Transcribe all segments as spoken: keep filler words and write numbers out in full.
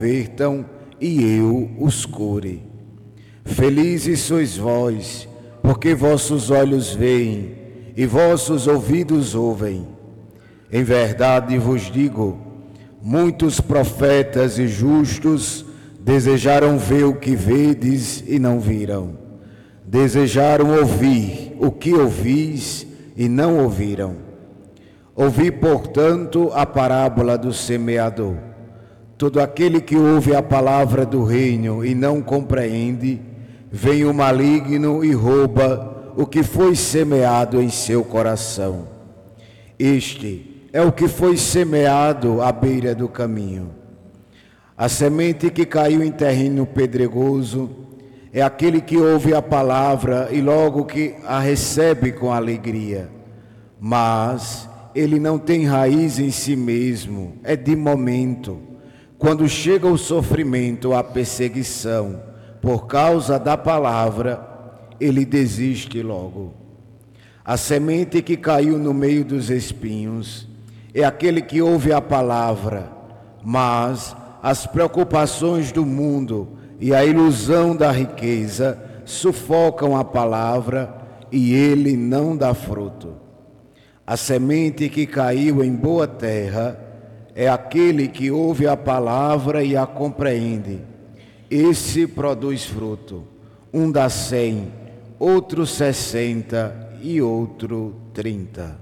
convertam e eu os cure. Felizes sois vós, porque vossos olhos veem e vossos ouvidos ouvem. Em verdade vos digo, muitos profetas e justos desejaram ver o que vedes e não viram. Desejaram ouvir o que ouvis e não ouviram. Ouvi, portanto, a parábola do semeador. Todo aquele que ouve a palavra do reino e não compreende, vem o maligno e rouba o que foi semeado em seu coração. Este é o que foi semeado à beira do caminho. A semente que caiu em terreno pedregoso é aquele que ouve a palavra e logo que a recebe com alegria. Mas ele não tem raiz em si mesmo, é de momento. Quando chega o sofrimento, a perseguição, por causa da palavra, ele desiste logo. A semente que caiu no meio dos espinhos é aquele que ouve a palavra, mas as preocupações do mundo e a ilusão da riqueza sufocam a palavra e ele não dá fruto. A semente que caiu em boa terra é aquele que ouve a palavra e a compreende. Esse produz fruto. Um dá cem, outro sessenta e outro trinta.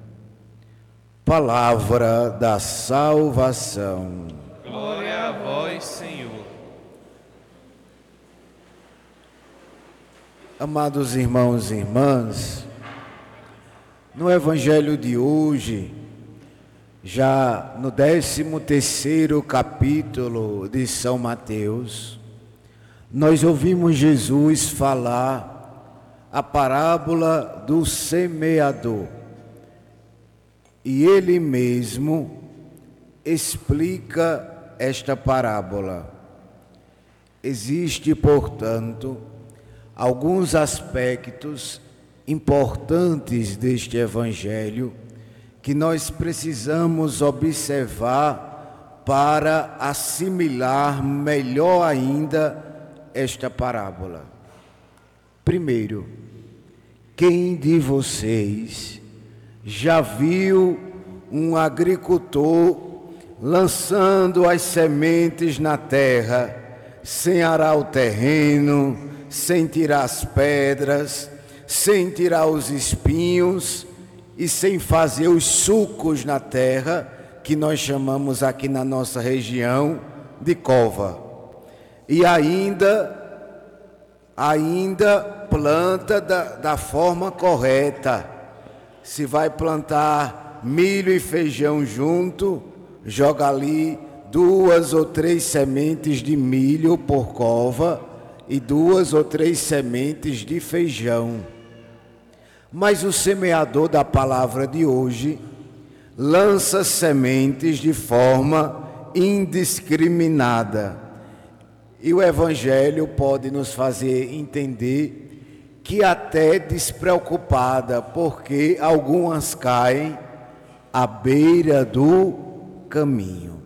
Palavra da salvação. Glória a vós, Senhor. Amados irmãos e irmãs, no Evangelho de hoje, já no décimo terceiro capítulo de São Mateus, nós ouvimos Jesus falar a parábola do semeador. E ele mesmo explica esta parábola. Existe, portanto, alguns aspectos importantes deste Evangelho que nós precisamos observar para assimilar melhor ainda esta parábola. Primeiro, quem de vocês já viu um agricultor lançando as sementes na terra, sem arar o terreno, sem tirar as pedras, sem tirar os espinhos e sem fazer os sulcos na terra, que nós chamamos aqui na nossa região de cova? E ainda, ainda planta da, da forma correta. Se vai plantar milho e feijão junto, joga ali duas ou três sementes de milho por cova e duas ou três sementes de feijão. Mas o semeador da palavra de hoje lança sementes de forma indiscriminada. E o Evangelho pode nos fazer entender que até despreocupada, porque algumas caem à beira do caminho.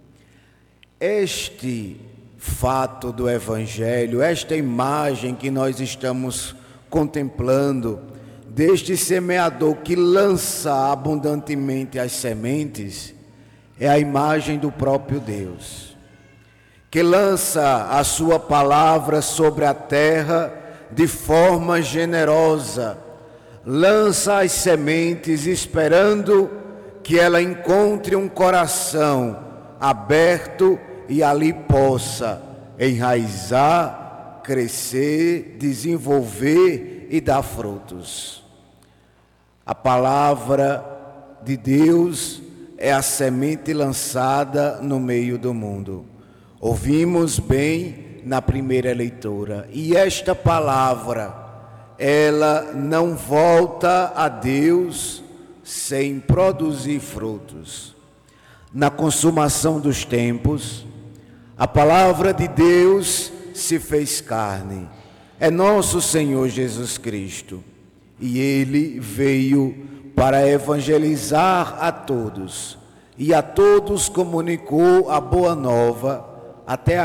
Este fato do Evangelho, esta imagem que nós estamos contemplando, deste semeador que lança abundantemente as sementes, é a imagem do próprio Deus, que lança a sua palavra sobre a terra de forma generosa, lança as sementes esperando que ela encontre um coração aberto e ali possa enraizar, crescer, desenvolver e dar frutos. A palavra de Deus é a semente lançada no meio do mundo. Ouvimos bem na primeira leitura. E esta palavra, ela não volta a Deus sem produzir frutos. Na consumação dos tempos, a palavra de Deus se fez carne. É nosso Senhor Jesus Cristo. E Ele veio para evangelizar a todos. E a todos comunicou a boa nova até